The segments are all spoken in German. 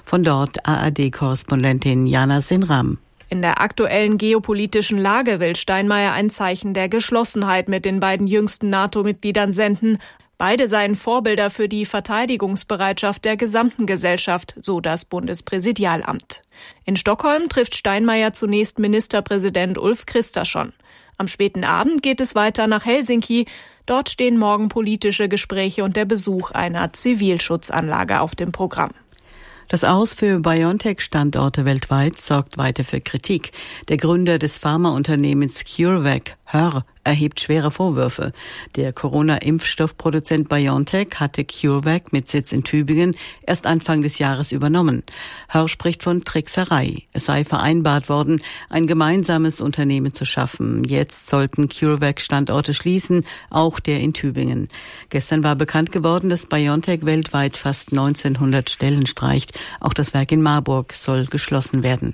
Von dort ARD-Korrespondentin Jana Sinram. In der aktuellen geopolitischen Lage will Steinmeier ein Zeichen der Geschlossenheit mit den beiden jüngsten NATO-Mitgliedern senden. Beide seien Vorbilder für die Verteidigungsbereitschaft der gesamten Gesellschaft, so das Bundespräsidialamt. In Stockholm trifft Steinmeier zunächst Ministerpräsident Ulf Kristersson. Am späten Abend geht es weiter nach Helsinki. Dort stehen morgen politische Gespräche und der Besuch einer Zivilschutzanlage auf dem Programm. Das Aus für BioNTech-Standorte weltweit sorgt weiter für Kritik. Der Gründer des Pharmaunternehmens CureVac, Hör, erhebt schwere Vorwürfe. Der Corona-Impfstoffproduzent BioNTech hatte CureVac mit Sitz in Tübingen erst Anfang des Jahres übernommen. Hör spricht von Trickserei. Es sei vereinbart worden, ein gemeinsames Unternehmen zu schaffen. Jetzt sollten CureVac-Standorte schließen, auch der in Tübingen. Gestern war bekannt geworden, dass BioNTech weltweit fast 1900 Stellen streicht. Auch das Werk in Marburg soll geschlossen werden.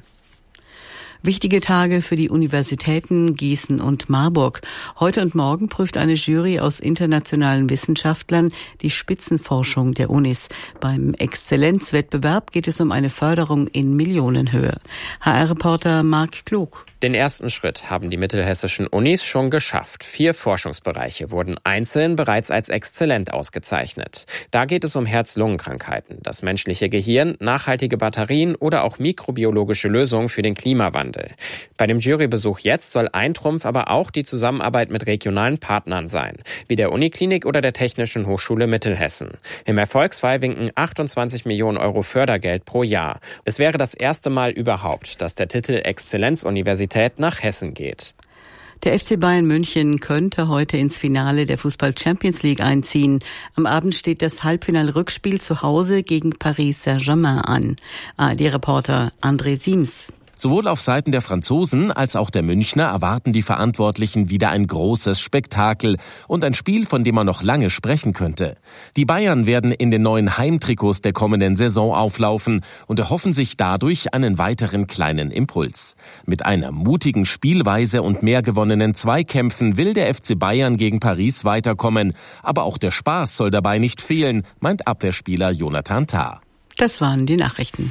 Wichtige Tage für die Universitäten Gießen und Marburg. Heute und morgen prüft eine Jury aus internationalen Wissenschaftlern die Spitzenforschung der Unis. Beim Exzellenzwettbewerb geht es um eine Förderung in Millionenhöhe. HR-Reporter Marc Klug. Den ersten Schritt haben die mittelhessischen Unis schon geschafft. 4 Forschungsbereiche wurden einzeln bereits als exzellent ausgezeichnet. Da geht es um Herz-Lungen-Krankheiten, das menschliche Gehirn, nachhaltige Batterien oder auch mikrobiologische Lösungen für den Klimawandel. Bei dem Jurybesuch jetzt soll ein Trumpf aber auch die Zusammenarbeit mit regionalen Partnern sein, wie der Uniklinik oder der Technischen Hochschule Mittelhessen. Im Erfolgsfall winken 28 Millionen Euro Fördergeld pro Jahr. Es wäre das erste Mal überhaupt, dass der Titel Exzellenzuniversität nach Hessen geht. Der FC Bayern München könnte heute ins Finale der Fußball-Champions League einziehen. Am Abend steht das Halbfinal-Rückspiel zu Hause gegen Paris Saint-Germain an. ARD-Reporter André Siems. Sowohl auf Seiten der Franzosen als auch der Münchner erwarten die Verantwortlichen wieder ein großes Spektakel und ein Spiel, von dem man noch lange sprechen könnte. Die Bayern werden in den neuen Heimtrikots der kommenden Saison auflaufen und erhoffen sich dadurch einen weiteren kleinen Impuls. Mit einer mutigen Spielweise und mehr gewonnenen Zweikämpfen will der FC Bayern gegen Paris weiterkommen. Aber auch der Spaß soll dabei nicht fehlen, meint Abwehrspieler Jonathan Tah. Das waren die Nachrichten.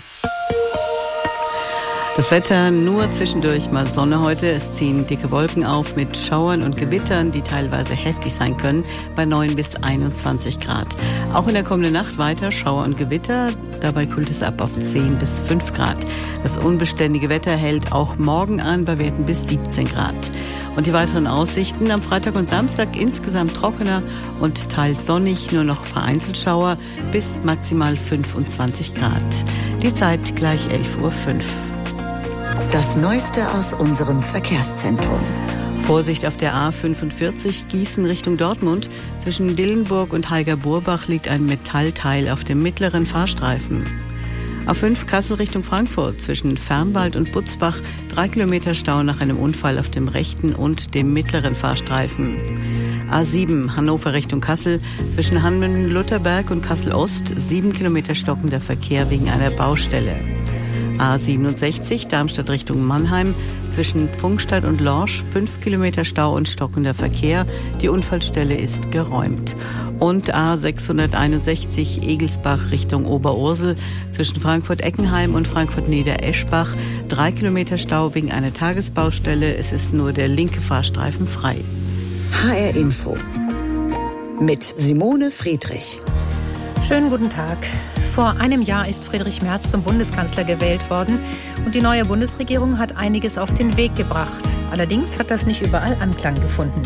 Das Wetter nur zwischendurch mal Sonne heute. Es ziehen dicke Wolken auf mit Schauern und Gewittern, die teilweise heftig sein können, bei 9 bis 21 Grad. Auch in der kommenden Nacht weiter Schauer und Gewitter. Dabei kühlt es ab auf 10 bis 5 Grad. Das unbeständige Wetter hält auch morgen an bei Werten bis 17 Grad. Und die weiteren Aussichten am Freitag und Samstag insgesamt trockener und teils sonnig, nur noch vereinzelt Schauer bis maximal 25 Grad. Die Zeit gleich 11:05 Uhr. Das Neueste aus unserem Verkehrszentrum. Vorsicht auf der A45 Gießen Richtung Dortmund. Zwischen Dillenburg und Heiger-Burbach liegt ein Metallteil auf dem mittleren Fahrstreifen. A5 Kassel Richtung Frankfurt. Zwischen Fernwald und Butzbach 3 Kilometer Stau nach einem Unfall auf dem rechten und dem mittleren Fahrstreifen. A7 Hannover Richtung Kassel. Zwischen Hannen-Lutherberg und Kassel-Ost 7 Kilometer stockender Verkehr wegen einer Baustelle. A67 Darmstadt Richtung Mannheim, zwischen Pfungstadt und Lorsch 5 Kilometer Stau und stockender Verkehr. Die Unfallstelle ist geräumt. Und A661 Egelsbach Richtung Oberursel, zwischen Frankfurt-Eckenheim und Frankfurt-Niedereschbach 3 Kilometer Stau wegen einer Tagesbaustelle. Es ist nur der linke Fahrstreifen frei. HR Info mit Simone Friedrich. Schönen guten Tag. Vor einem Jahr ist Friedrich Merz zum Bundeskanzler gewählt worden und die neue Bundesregierung hat einiges auf den Weg gebracht. Allerdings hat das nicht überall Anklang gefunden.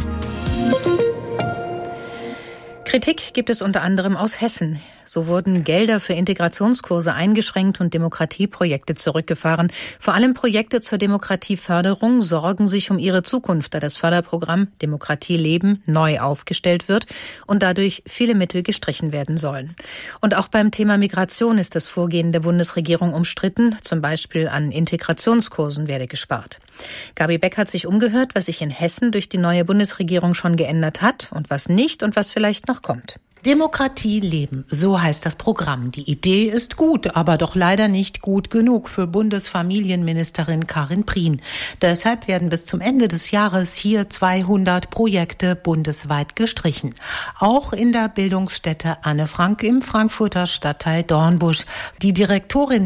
Kritik gibt es unter anderem aus Hessen. So wurden Gelder für Integrationskurse eingeschränkt und Demokratieprojekte zurückgefahren. Vor allem Projekte zur Demokratieförderung sorgen sich um ihre Zukunft, da das Förderprogramm Demokratie leben neu aufgestellt wird und dadurch viele Mittel gestrichen werden sollen. Und auch beim Thema Migration ist das Vorgehen der Bundesregierung umstritten. Zum Beispiel an Integrationskursen werde gespart. Gabi Beck hat sich umgehört, was sich in Hessen durch die neue Bundesregierung schon geändert hat und was nicht und was vielleicht noch kommt. Demokratie leben, so heißt das Programm. Die Idee ist gut, aber doch leider nicht gut genug für Bundesfamilienministerin Karin Prien. Deshalb werden bis zum Ende des Jahres hier 200 Projekte bundesweit gestrichen. Auch in der Bildungsstätte Anne Frank im Frankfurter Stadtteil Dornbusch. Die Direktorin